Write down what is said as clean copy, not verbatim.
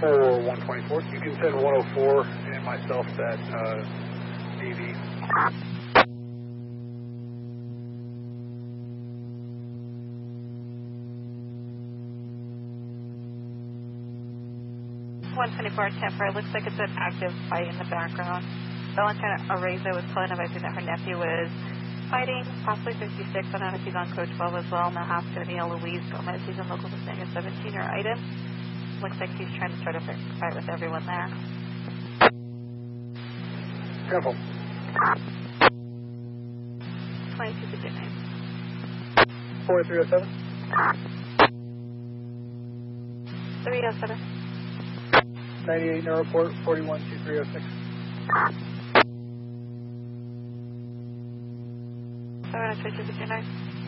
for 124. You can send 104 and myself that DV. Temporary. Looks like it's an active fight in the background. Valentina Areza was calling advising that her nephew was fighting, possibly 56. I don't know if he's on code 12 as well. Mahastonia Louise Gomez. He's in local saying a 17-year item. Looks like he's trying to start a fight with everyone there. Careful. 22 to 9. 4307. 307. 98 no report, 412306. 722 to 9.